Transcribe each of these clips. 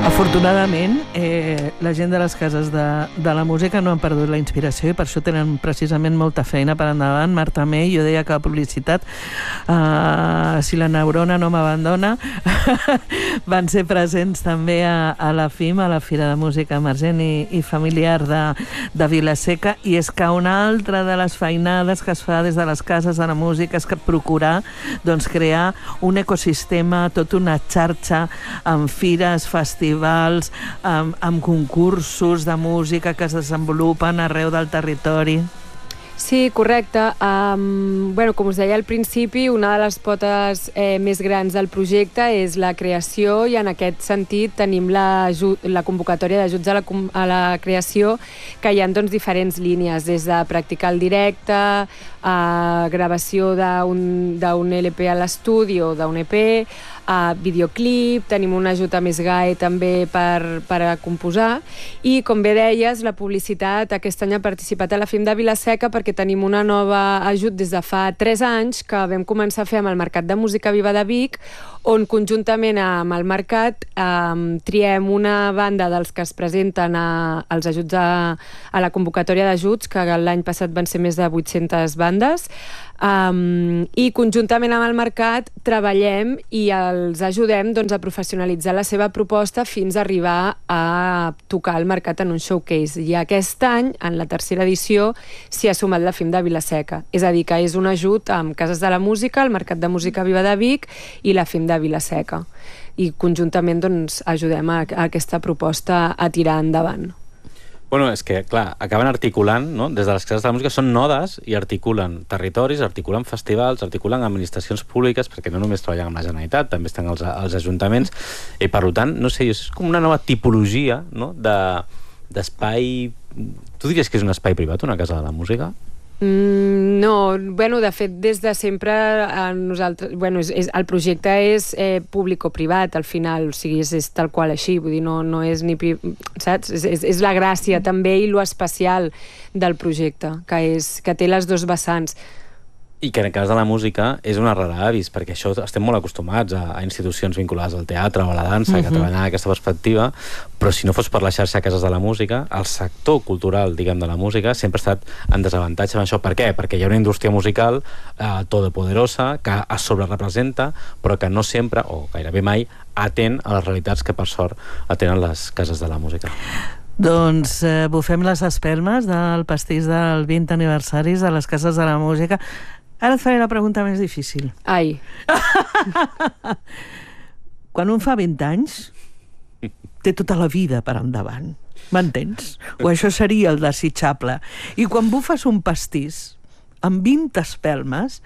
Afortunadament, la gent de les cases de la música no han perdut la inspiració i per això tenen precisament molta feina per endavant. Marta May, jo deia que la publicitat, si la neurona no m'abandona, van ser presents també a la FIM, a la Fira de Música Emergent i Familiar de Vila-seca, i és que una altra de les feinades que es fa des de les cases de la música és que procurar crear un ecosistema, tota una xarxa amb fires, festivals, amb concursos de música que es desenvolupen arreu del territori. Sí, correcte. Com us deia al principi, una de les potes més grans del projecte és la creació, i en aquest sentit tenim la convocatòria d'ajuts a la creació, que hi ha diferents línies, des de practicar el directe, a gravació d'un LP a l'estudi o d'un EP, a videoclip, tenim un ajut a Més Gai també per a composar, i com bé deies, la publicitat aquest any ha participat a la FIM de Vila-seca perquè tenim una nova ajut des de fa 3 anys que vam començar a fer amb el Mercat de Música Viva de Vic, on conjuntament amb el Mercat triem una banda dels que es presenten als ajuts a la convocatòria d'ajuts, que l'any passat van ser més de 800 bandes, i conjuntament amb el Mercat treballem i els ajudem a professionalitzar la seva proposta fins a arribar a tocar al Mercat en un showcase. I aquest any, en la 3ª edició, s'hi ha sumat la FIM de Vila-seca. És a dir, que és un ajut amb Cases de la Música, el Mercat de Música Viva de Vic i la FIM de Vila-seca. I conjuntament ajudem a aquesta proposta a tirar endavant. Bueno, és que, clar, acaben articulant, no? Des de les cases de la música són nodes i articulen territoris, articulen festivals, articulen administracions públiques, perquè no només treballen amb la Generalitat, també estan els ajuntaments, i per tant, no sé, és com una nova tipologia, no?, d'espai... Tu diries que és un espai privat, una casa de la música? No, de fet, des de sempre nosaltres, el projecte és públic-privat al final, o sigui, és tal qual així, vull dir, no és ni... saps? És la gràcia també i lo especial del projecte, que té les dos vessants. I que en el cas de la música és una rara avis, perquè això estem molt acostumats a institucions vinculades al teatre o a la dansa, que treballen aquesta perspectiva, però si no fos per la xarxa de cases de la música, el sector cultural, diguem, de la música sempre ha estat en desavantatge amb això. Per què? Perquè hi ha una indústria musical todopoderosa que es sobrerepresenta, però que no sempre, o gairebé mai, atén a les realitats que per sort atenen les cases de la música. Doncs bufem les espelmes del pastís del 20 aniversaris de les cases de la música. Ara et faré la pregunta més difícil. Ai. Quan un fa 20 anys, té tota la vida per endavant. M'entens? O això seria el desitjable. I quan bufes un pastís amb 20 espelmes,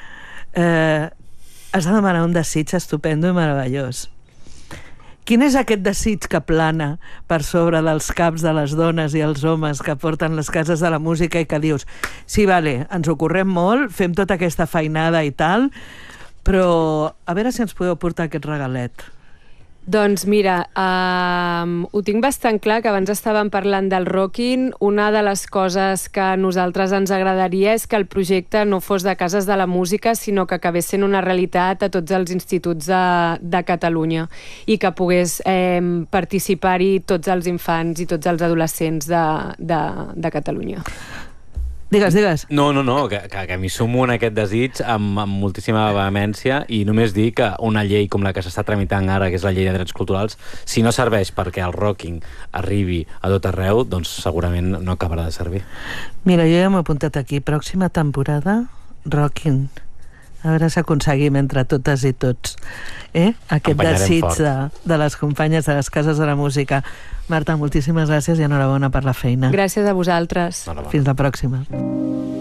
has de demanar un desig estupendo i meravellós. Quin és aquest desig que plana per sobre dels caps de les dones i els homes que porten les cases de la música i que dius, sí, vale, ens ho correm molt, fem tota aquesta feinada i tal, però a veure si ens podeu portar aquest regalet. Doncs mira, ho tinc bastant clar, que abans estàvem parlant del rocking. Una de les coses que a nosaltres ens agradaria és que el projecte no fos de cases de la música, sinó que acabés sent una realitat a tots els instituts de Catalunya i que pogués participar-hi tots els infants i tots els adolescents de Catalunya. Digues. No, que m'hi sumo en aquest desig amb moltíssima vehemència, i només dir que una llei com la que s'està tramitant ara, que és la llei de drets culturals, si no serveix perquè el rocking arribi a tot arreu, doncs segurament no acabarà de servir. Mira, jo ja m'he apuntat aquí, pròxima temporada, rocking. A veure si aconseguim entre totes i tots aquest desig de les companyes de les cases de la música. Marta, moltíssimes gràcies i enhorabona per la feina. Gràcies a vosaltres. Fins la pròxima.